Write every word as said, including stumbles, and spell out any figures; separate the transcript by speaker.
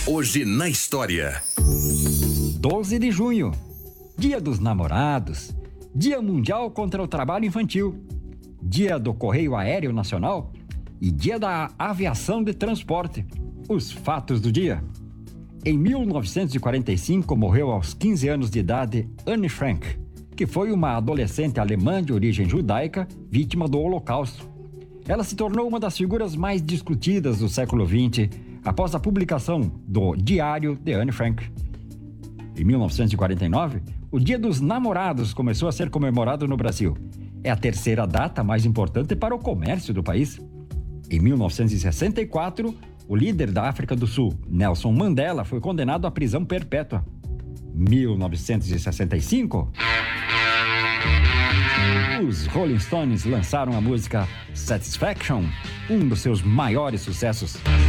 Speaker 1: Hoje na história.
Speaker 2: doze de junho, Dia dos Namorados, Dia Mundial contra o Trabalho Infantil, Dia do Correio Aéreo Nacional e Dia da Aviação de Transporte. Os fatos do dia. Em mil novecentos e quarenta e cinco, morreu aos quinze anos de idade Anne Frank, que foi uma adolescente alemã de origem judaica, vítima do Holocausto. Ela se tornou uma das figuras mais discutidas do século vinte, após a publicação do Diário de Anne Frank. Em mil novecentos e quarenta e nove, o Dia dos Namorados começou a ser comemorado no Brasil. É a terceira data mais importante para o comércio do país. Em mil novecentos e sessenta e quatro, o líder da África do Sul, Nelson Mandela, foi condenado à prisão perpétua. mil novecentos e sessenta e cinco, os Rolling Stones lançaram a música Satisfaction, um dos seus maiores sucessos.